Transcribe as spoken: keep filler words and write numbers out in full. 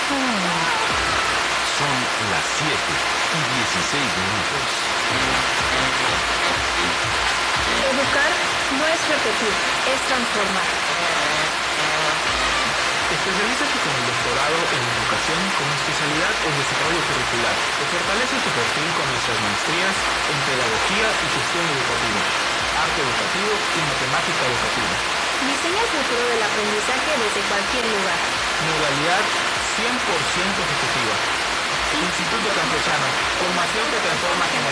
Son las siete y dieciséis minutos. Educar no es repetir, es transformar. Especialízate con el doctorado en educación con especialidad en desarrollo curricular que fortalece tu perfil con nuestras maestrías en pedagogía y gestión educativa, arte educativo y matemática educativa. Diseña el futuro del aprendizaje desde cualquier lugar. Modalidad cien por ciento ejecutiva. Instituto Campechano, formación que transforma generaciones.